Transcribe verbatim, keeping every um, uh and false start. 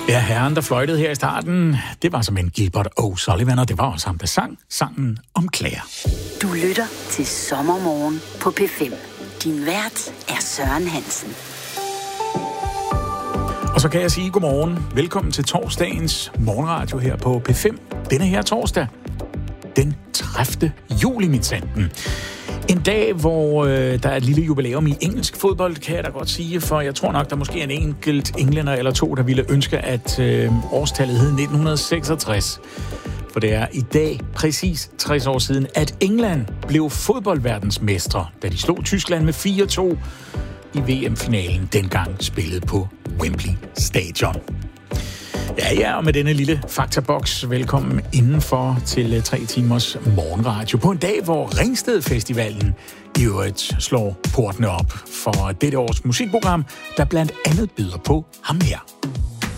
Ja, herren, der fløjtede her i starten, det var som en Gilbert O'Sullivan, og det var også ham, der sang sangen om Claire. Du lytter til Sommermorgen på P fem. Din vært er Søren Hansen. Og så kan jeg sige godmorgen. Velkommen til torsdagens morgenradio her på P fem. Denne her torsdag, den tredivte juli, min sanden. En dag, hvor øh, der er et lille jubilæum i engelsk fodbold, kan jeg da godt sige, for jeg tror nok, der måske er en enkelt englænder eller to, der ville ønske, at øh, årstallet hed nitten seksogtres. For det er i dag præcis tres år siden, at England blev fodboldverdensmestre, da de slog Tyskland med fire to i V M-finalen, dengang spillet på Wembley Stadion. Ja, ja, og med denne lille faktaboks, velkommen indenfor til tre timers morgenradio på en dag, hvor Ringsted Festivalen i øvrigt slår portene op for dette års musikprogram, der blandt andet byder på ham her.